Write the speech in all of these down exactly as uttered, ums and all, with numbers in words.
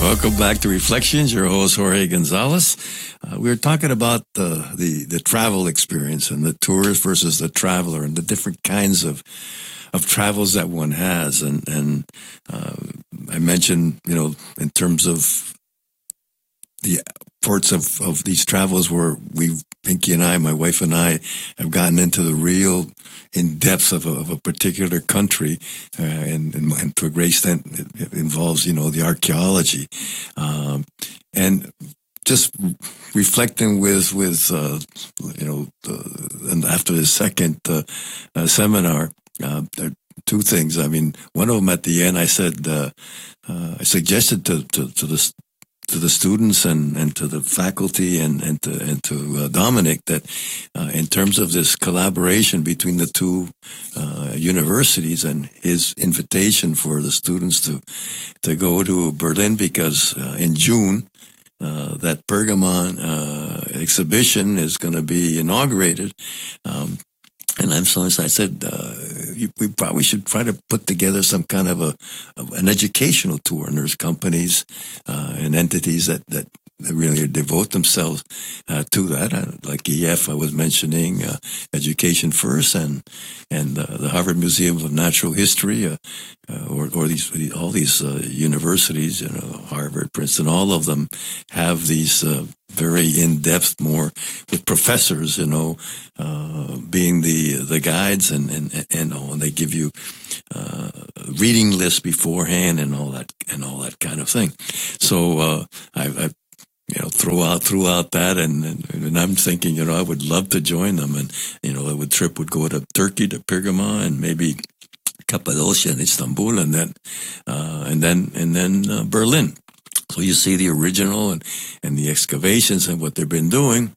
Welcome back to Reflections. Your host Jorge Gonzalez. Uh, we were talking about the, the the travel experience and the tourist versus the traveler and the different kinds of of travels that one has. And and uh, I mentioned, you know, in terms of the parts of, of these travels where we, Pinky and I, my wife and I, have gotten into the real in depth of a, of a particular country, uh, and, and, and to a great extent, it, it involves, you know, the archaeology, um, and just reflecting with with uh, you know, uh, and after the second uh, uh, seminar. Uh, there, Two things. I mean, one of them at the end, I said, uh, uh, I suggested to, to, to the to the students and, and to the faculty and, and to, and to uh, Dominic that uh, in terms of this collaboration between the two uh, universities and his invitation for the students to to go to Berlin, because uh, in June uh, that Pergamon uh, exhibition is going to be inaugurated. Um, And I'm so I said, uh, we probably should try to put together some kind of a of an educational tour. And there's companies uh, and entities that, that really devote themselves uh, to that, uh, like E F I was mentioning, uh, Education First, and and uh, the Harvard Museum of Natural History, uh, uh, or or these all these uh, universities, you know, Harvard, Princeton, all of them have these uh, very in-depth, more with professors, you know, uh, being the the guides, and and and, all, and they give you uh, reading lists beforehand and all that and all that kind of thing. So uh, I. I you know, throw out, through out that, and, and and I'm thinking, you know, I would love to join them, and you know, the trip would go to Turkey, to Pergamon, and maybe Cappadocia and Istanbul, and then uh, and then and then uh, Berlin. So you see the original and and the excavations and what they've been doing.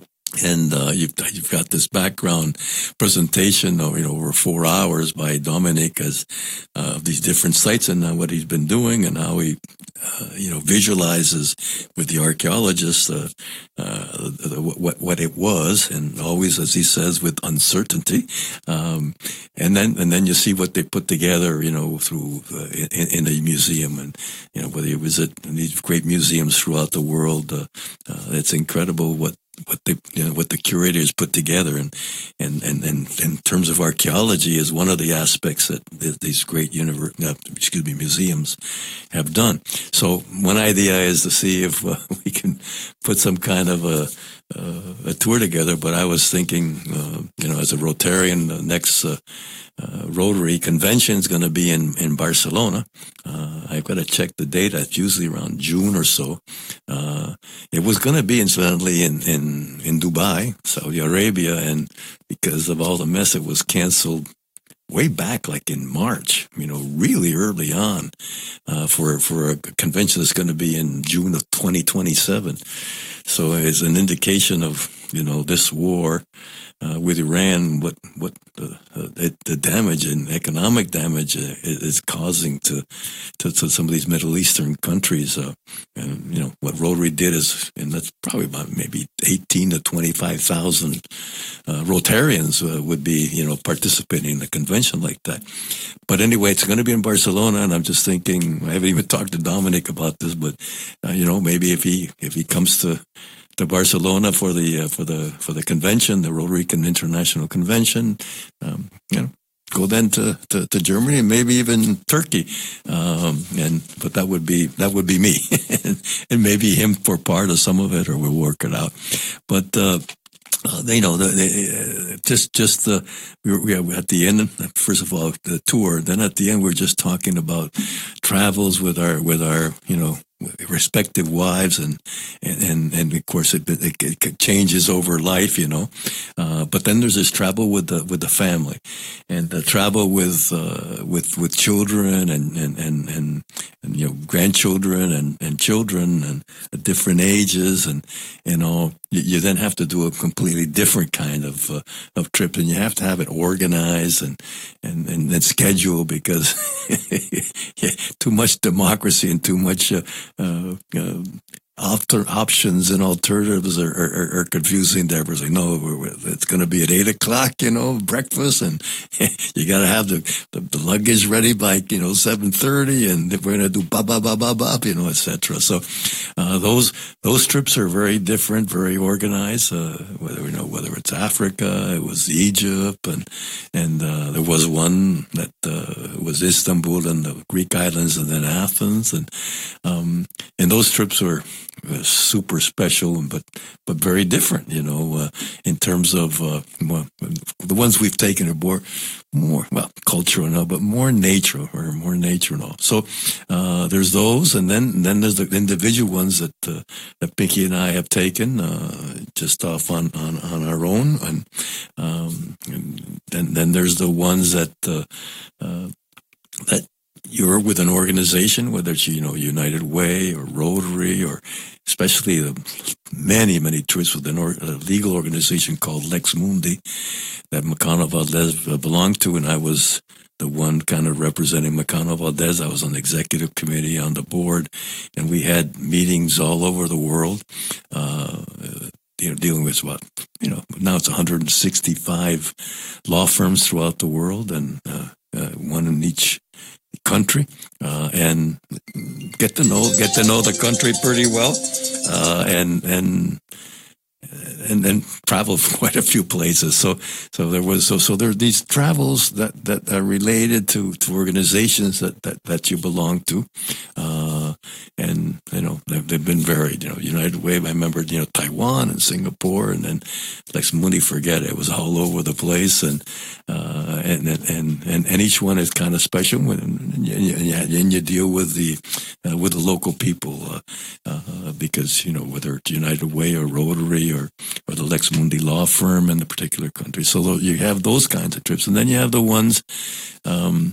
And uh, you've you've got this background presentation, of, you know, over four hours by Dominic as uh, of these different sites and uh, what he's been doing and how he, uh, you know, visualizes with the archaeologists uh, uh, the, what what it was, and always, as he says, with uncertainty. Um, and then and then you see what they put together, you know, through uh, in, in a museum, and you know, whether you visit these great museums throughout the world, uh, uh, it's incredible what. what the you know what the curators put together, and and and, and in terms of archaeology is one of the aspects that these great univer- uh, excuse me museums have done. So one idea is to see if uh, we can put some kind of a uh, a tour together. But I was thinking, uh, you know, as a Rotarian, the next uh, uh, Rotary convention is going to be in in Barcelona. Uh, I've got to check the date. It's usually around June or so. Uh, it was going to be, incidentally, in, in, in Dubai, Saudi Arabia, and because of all the mess, it was canceled way back, like in March, you know, really early on, uh, for, for a convention that's going to be in June of twenty twenty-seven. So it's an indication of, you know, this war uh, with Iran, what what the, uh, the damage and economic damage uh, is causing to, to to some of these Middle Eastern countries. Uh, and you know what Rotary did is, and that's probably about maybe eighteen to twenty five thousand uh, Rotarians uh, would be, you know, participating in a convention like that. But anyway, it's going to be in Barcelona, and I'm just thinking, I haven't even talked to Dominic about this, but uh, you know, maybe if he if he comes to to Barcelona for the uh, for the for the convention, the Rotary International Convention, um, you know, go then to, to, to Germany and maybe even Turkey, um, and but that would be that would be me, and, and maybe him for part of some of it, or we'll work it out. But uh, uh, they know the, they, uh, just just the we were, we were at the end. First of all, the tour. Then at the end, we're just talking about travels with our with our you know. respective wives, and and and of course it, it, it changes over life, you know. Uh, but then there's this travel with the with the family, and the travel with uh, with with children and and and, and, and you know, grandchildren and, and children and at different ages, and you know, you, you then have to do a completely different kind of uh, of trip, and you have to have it organized and and and, and scheduled, because too much democracy and too much. Uh, Uh, uh, alter options and alternatives are, are, are confusing to everybody. No, it's going to be at eight o'clock, you know, breakfast, and you got to have the, the, the luggage ready by, you know, seven thirty, and we're going to do ba ba ba ba ba, you know, et cetera. So, uh, those, those trips are very different, very organized, uh, whether, you know, whether it's Africa, it was Egypt, and, and, uh, there was one that, uh, was Istanbul and the Greek islands, and then Athens, and, um, and those trips were, Uh, super special, but but very different, you know, uh, in terms of uh, well, the ones we've taken are more, more well, cultural and all, but more nature or more nature and all. So uh, there's those, and then then there's the individual ones that uh, that Pinky and I have taken uh, just off on, on, on our own, and um, and then then there's the ones that uh, uh, that. You're with an organization, whether it's, you know, United Way or Rotary, or especially the many, many trips with an or, a legal organization called Lex Mundi that Mecano Valdez belonged to, and I was the one kind of representing Mecano Valdez. I was on the executive committee, on the board, and we had meetings all over the world, uh, you know, dealing with what, you know, now it's one hundred sixty-five law firms throughout the world, and uh, uh, one in each country, uh, and get to know get to know the country pretty well, uh, and and and then travel quite a few places. So so there was so so there are these travels that, that are related to, to organizations that, that, that you belong to, uh, and you know they've, they've been varied. You know, United Way, I remember, you know, Taiwan and Singapore, and then Lex Mundi, forget it, it was all over the place, and uh, and, and and and each one is kind of special, and you, and you deal with the uh, with the local people, uh, uh, because you know whether it's United Way or Rotary or or the Lex Mundi law firm in the particular country. So you have those kinds of trips, and then you have the ones, um,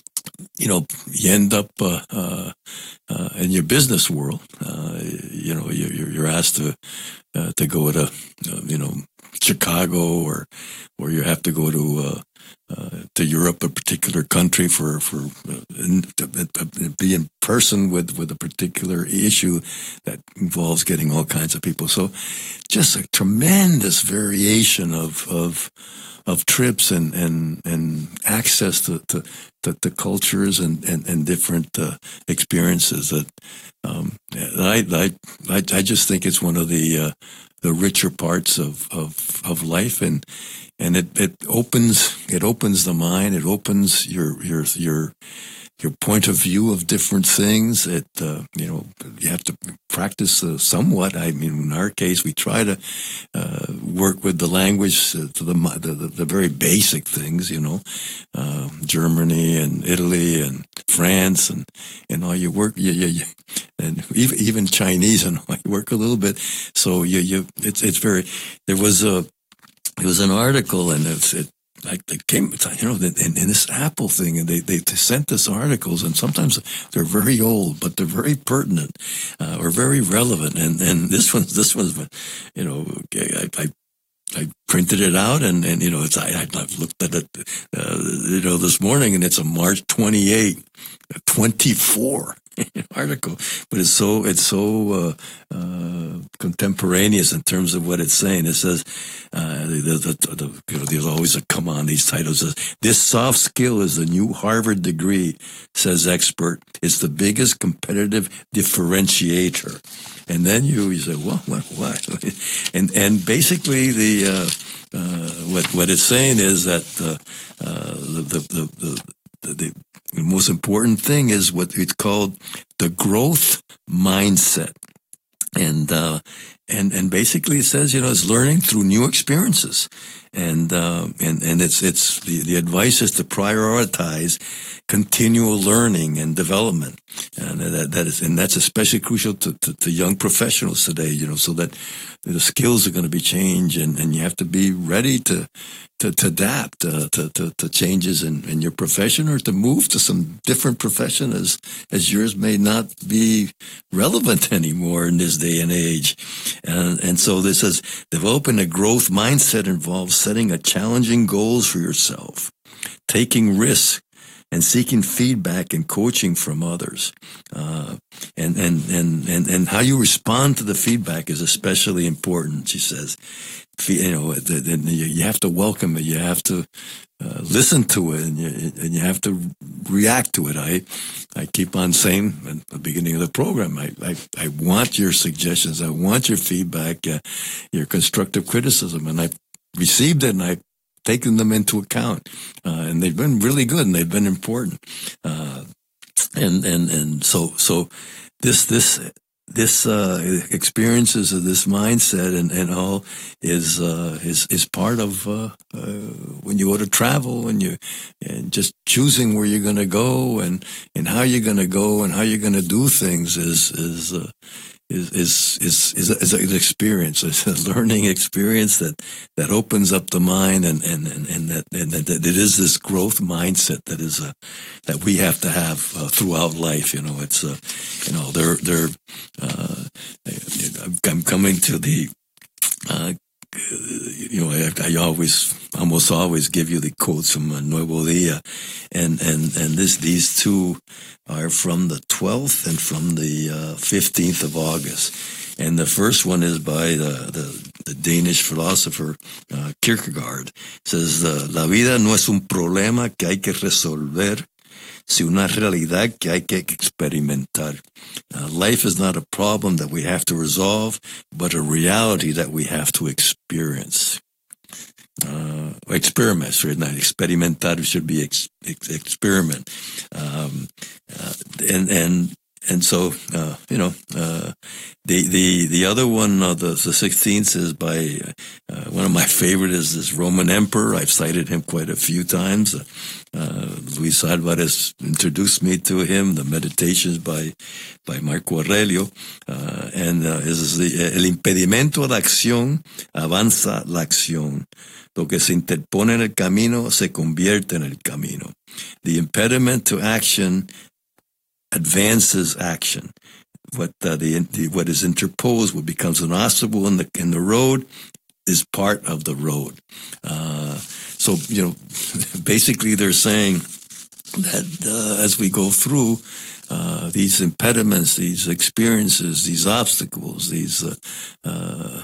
you know, you end up uh, uh, uh, in your business world. Uh, you know, you're, you're asked to uh, to go to, uh, you know, Chicago, or or you have to go to uh, uh, to Europe, a particular country, for for uh, to, to be in person with with a particular issue that involves getting all kinds of people. So just a tremendous variation of of of trips and and and access to to, to, to cultures and and, and different uh, experiences that um, I, I I I just think it's one of the uh, the richer parts of, of, of life, and and it, it opens it opens the mind, it opens your your your your point of view of different things. It uh, you know, you have to practice uh, somewhat. I mean, in our case, we try to uh, work with the language uh, to the, the the very basic things. You know, uh, Germany and Italy and France, and and all you work you, you, you and even even Chinese, and all, you work a little bit. So you you it's it's very. There was a there was an article, and it's it. Like they came, you know, in, in this Apple thing, and they, they sent us articles, and sometimes they're very old, but they're very pertinent, uh, or very relevant. And, and this one's, this one's, you know, I, I, I printed it out, and, and, you know, it's, I, I've looked at it, uh, you know, this morning, and it's a March twenty-eighth, twenty-four article, but it's so, it's so, uh, uh, contemporaneous in terms of what it's saying. It says, uh, the, the, the, you know, there's always a come on these titles. It says, this soft skill is the new Harvard degree, says expert. It's the biggest competitive differentiator. And then you, you say, well, what, what? And, and basically the, uh, uh, what, what it's saying is that, uh, uh, the, the, the, the, the The most important thing is what it's called the growth mindset. And, uh, and, and basically it says, you know, it's learning through new experiences. And, uh, and, and it's, it's, the, the advice is to prioritize continual learning and development. And that, that is, and that's especially crucial to, to, to young professionals today, you know, so that the skills are going to be changed, and, and you have to be ready to, to, to adapt, uh, to, to, to changes in, in your profession, or to move to some different profession as, as yours may not be relevant anymore in this day and age. And, and so this says developing a growth mindset involves setting a challenging goals for yourself, taking risks, and seeking feedback and coaching from others. Uh, and, and, and, and, and how you respond to the feedback is especially important, she says. You know, you have to welcome it. You have to uh, listen to it, and you, and you have to react to it. I, I keep on saying at the beginning of the program, I, I, I want your suggestions. I want your feedback, uh, your constructive criticism, and I've received it, and I've taken them into account, uh, and they've been really good, and they've been important. Uh, and and and so so this this. This uh, experiences of this mindset and, and all is uh, is is part of uh, uh, when you go to travel and you and just choosing where you're going to go and, and how you're going to go and how you're going to do things is is uh, is is is is, a, is an experience. It's a learning experience that, that opens up the mind and and, and, and that and that, that it is this growth mindset that is a that we have to have uh, throughout life. You know, it's uh, you know they're they're uh, I'm coming to the uh, you know I, I always almost always give you the quotes from uh, Nuevo Dia, and and and this these two are from the twelfth and from the uh, fifteenth of August. And the first one is by the, the, the Danish philosopher uh, Kierkegaard. It says, uh, La vida no es un problema que hay que resolver, sino una realidad que hay que experimentar. Uh, life is not a problem that we have to resolve, but a reality that we have to experience. Uh, experiment, sorry, not experimentar, it should be ex, ex, experiment. Um, uh, and, and, And so, uh, you know, uh, the, the, the other one, uh, the, the sixteenth is by, uh, one of my favorite is this Roman emperor. I've cited him quite a few times. Uh, Luis Alvarez introduced me to him, the Meditations by, by Marco Aurelio. Uh, and, uh, is the, el impedimento a la acción avanza la acción. Lo que se interpone en el camino se convierte en el camino. The impediment to action advances action. What uh, the, the what is interposed, what becomes an obstacle in the in the road, is part of the road. Uh, so you know, basically they're saying that uh, as we go through uh, these impediments, these experiences, these obstacles, these uh, uh,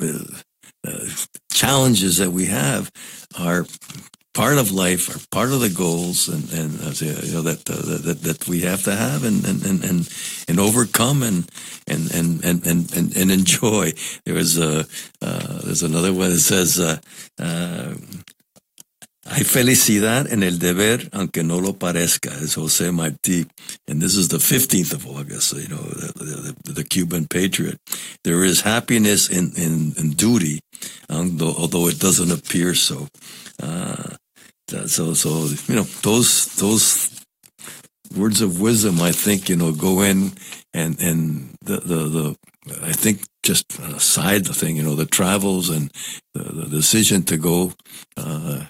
uh, challenges that we have are part of life, are part of the goals, and and uh, you know that, uh, that that we have to have and and and and, and overcome and and, and and and and enjoy. There was a uh, there's another one that says, uh, uh, "Hay felicidad en el deber, aunque no lo parezca." It's Jose Marti, and this is the fifteenth of August. So, you know, the, the, the Cuban patriot. There is happiness in in, in duty, um, though, although it doesn't appear so. Uh, So, so you know, those those words of wisdom, I think, you know, go in and and the the, the I think just aside the thing, you know, the travels and the, the decision to go uh,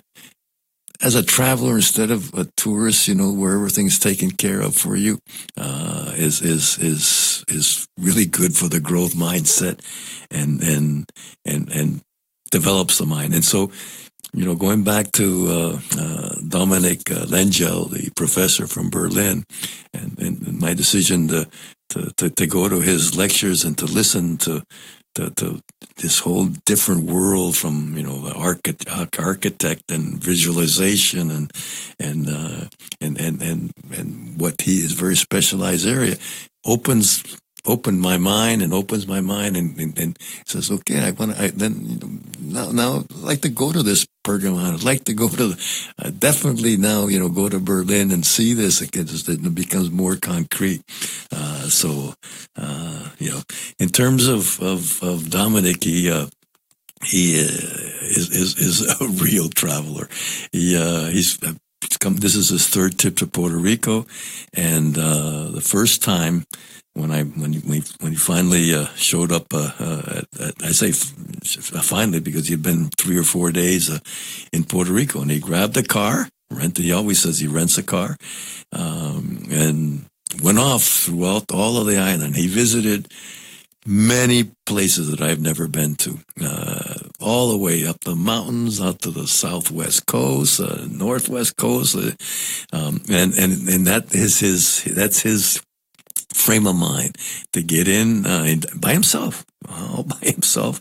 as a traveler instead of a tourist, you know, where everything's taken care of for you, uh, is is is is really good for the growth mindset and and and and develops the mind. And so, you know, going back to uh, uh, Dominic uh, Lengel, the professor from Berlin, and, and my decision to, to, to, to go to his lectures and to listen to, to, to this whole different world from, you know, the architect, architect and visualization and and, uh, and and and and what he is very specialized area opens. Opened my mind and opens my mind and, and, and says, okay, I want to, then, you know, now, now I'd like to go to this Pergamon. I'd like to go to, uh, definitely now, you know, go to Berlin and see this. It, gets, it becomes more concrete. Uh, so, uh, you know, in terms of, of, of Dominic, he, uh, he, uh, is, is, is a real traveler. He, uh, he's, come, this is his third trip to Puerto Rico. And, uh, the first time, When I when he, when he finally uh, showed up, uh, uh, at, at, I say f- finally because he'd been three or four days uh, in Puerto Rico, and he grabbed a car, rented. He always says he rents a car, um, and went off throughout all of the island. He visited many places that I've never been to, uh, all the way up the mountains, out to the southwest coast, uh, northwest coast, uh, um, and and and that is his. That's his. frame of mind to get in uh, by himself, all by himself.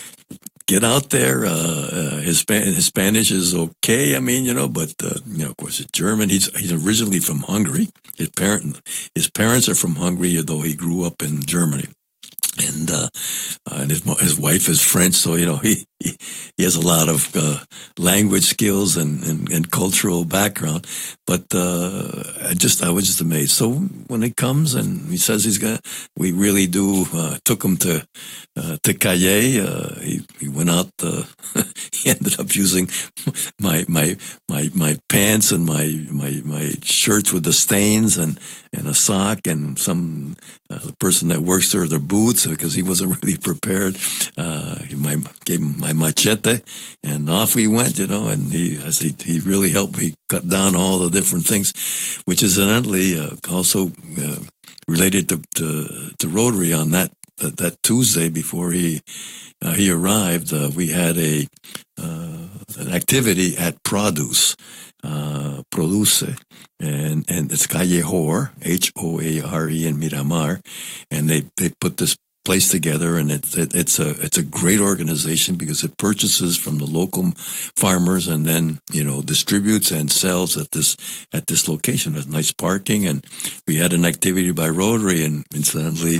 Get out there. Uh, uh, his, his Spanish is okay. I mean, you know, but uh, you know, of course, it's German. He's he's originally from Hungary. His parent, his parents are from Hungary, though he grew up in Germany. And, uh, uh, and his, his wife is French, so, you know, he, he, he has a lot of, uh, language skills and, and, and cultural background. But, uh, I just, I was just amazed. So when he comes and he says he's gonna, we really do, uh, took him to, uh, to Calle, uh, he, he went out, uh, he ended up using my, my, my, my pants and my, my, my shirts with the stains and, and a sock and some, uh, the person that works there, their boots, because he wasn't really prepared. Uh, my, gave him my machete, and off we went, you know, and he, as he, he really helped me cut down all the different things, which is incidentally uh, also uh, related to, to, to Rotary on that, uh, that Tuesday before he, uh, he arrived. Uh, we had a, uh, an activity at Produce, uh, Produce, and, and it's Calle Hor, H O A R E in Miramar, and they, they put this place together, and it, it, it's a it's a great organization because it purchases from the local farmers and then, you know, distributes and sells at this at this location. There's nice parking, and we had an activity by Rotary, and incidentally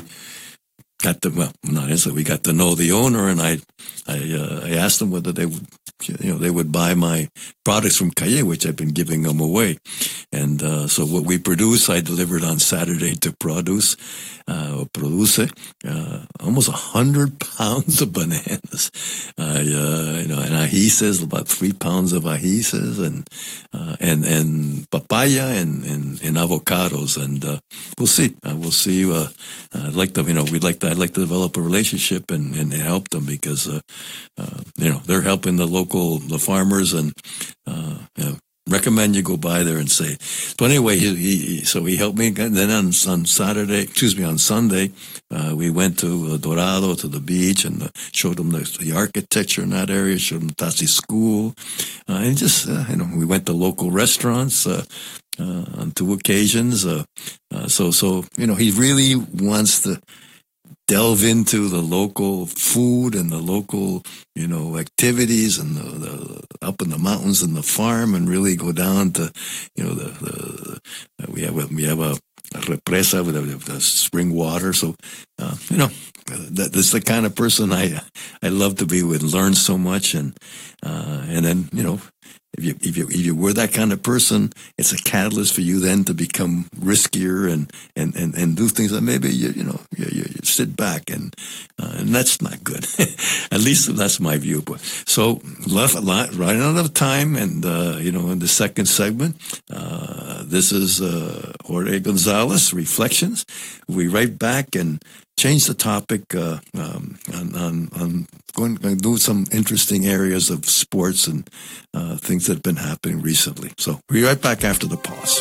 got to well not instantly we got to know the owner, and I I uh, I asked them whether they would you know they would buy my products from Calle, which I've been giving them away, and uh, so what we produce I delivered on Saturday to Produce. Uh, produce uh, almost a hundred pounds of bananas, uh, uh, you know, and ajíes, about three pounds of ajíes, and uh, and and papaya and, and, and avocados, and uh, we'll see. Uh, we'll see. Uh, I'd like to, you know, we'd like to. I'd like to develop a relationship and, and help them because, uh, uh, you know, they're helping the local the farmers and. Uh, you know, recommend you go by there and say. So anyway, he, he so he helped me. And then on on Saturday, excuse me, on Sunday, uh, we went to uh, Dorado to the beach and uh, showed them the, the architecture in that area. Showed them Tassi School, uh, and just uh, you know, we went to local restaurants uh, uh, on two occasions. Uh, uh, so so you know, he really wants to delve into the local food and the local, you know, activities and the, the up in the mountains and the farm, and really go down to, you know, the, the we have a, we have a, a represa with the, the spring water. So, uh, you know, that, that's the kind of person I I love to be with. Learn so much, and uh, and then you know. If you, if you, if you were that kind of person, it's a catalyst for you then to become riskier and, and, and, and do things that maybe you, you know, you, you, you sit back and, uh, and that's not good. At least that's my view. But so left a lot, right out of time. And, uh, you know, in the second segment, uh, this is, uh, Jorge Gonzalez Reflections. We right back and change the topic, uh, um, on, on, on going, going to do some interesting areas of sports and, uh, things that have been happening recently. So we'll be right back after the pause.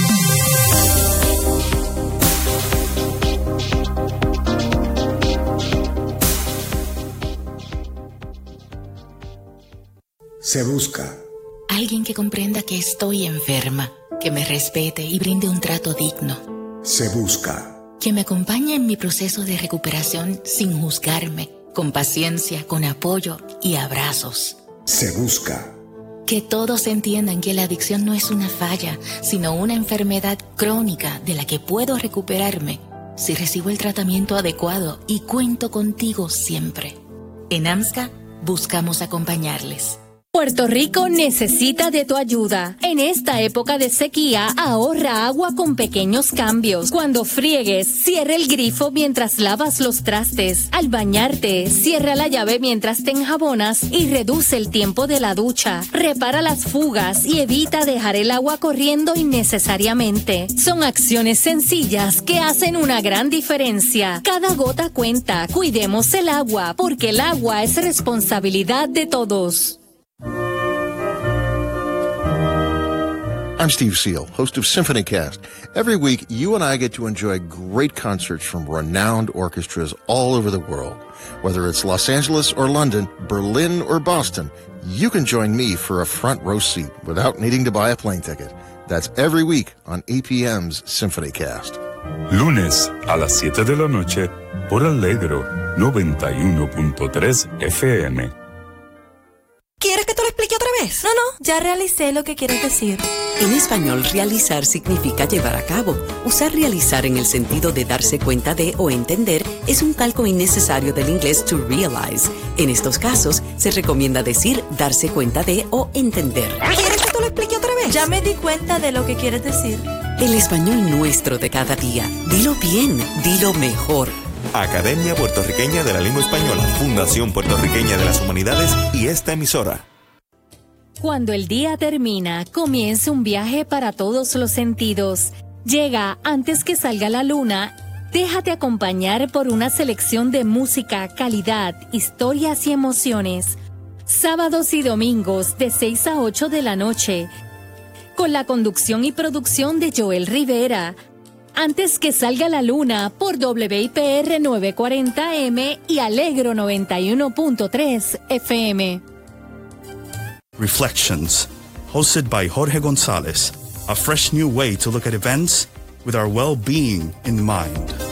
Se busca alguien que comprenda que estoy enferma, que me respete y brinde un trato digno. Se busca que me acompañe en mi proceso de recuperación sin juzgarme, con paciencia, con apoyo y abrazos. Se busca que todos entiendan que la adicción no es una falla, sino una enfermedad crónica de la que puedo recuperarme si recibo el tratamiento adecuado y cuento contigo siempre. En AMSCA buscamos acompañarles. Puerto Rico necesita de tu ayuda. En esta época de sequía, ahorra agua con pequeños cambios. Cuando friegues, cierra el grifo mientras lavas los trastes. Al bañarte, cierra la llave mientras te enjabonas y reduce el tiempo de la ducha. Repara las fugas y evita dejar el agua corriendo innecesariamente. Son acciones sencillas que hacen una gran diferencia. Cada gota cuenta. Cuidemos el agua, porque el agua es responsabilidad de todos. I'm Steve Seal, host of SymphonyCast. Every week, you and I get to enjoy great concerts from renowned orchestras all over the world. Whether it's Los Angeles or London, Berlin or Boston, you can join me for a front row seat without needing to buy a plane ticket. That's every week on A P M's SymphonyCast. Lunes a las siete de la noche por Alegro noventa y uno punto tres F M. ¿Quieres que te lo explique otra vez? No, no, ya realicé lo que quieres decir. En español, realizar significa llevar a cabo. Usar realizar en el sentido de darse cuenta de o entender es un calco innecesario del inglés to realize. En estos casos, se recomienda decir darse cuenta de o entender. ¿Quieres que te lo explique otra vez? Ya me di cuenta de lo que quieres decir. El español nuestro de cada día. Dilo bien, dilo mejor. Academia Puertorriqueña de la Lengua Española, Fundación Puertorriqueña de las Humanidades y esta emisora. Cuando el día termina, comienza un viaje para todos los sentidos. Llega antes que salga la luna. Déjate acompañar por una selección de música, calidad, historias y emociones. Sábados y domingos de seis a ocho de la noche. Con la conducción y producción de Joel Rivera. Antes que salga la luna por W I P R novecientos cuarenta M y Alegro noventa y uno punto tres F M. Reflections, hosted by Jorge Gonzalez, a fresh new way to look at events with our well-being in mind.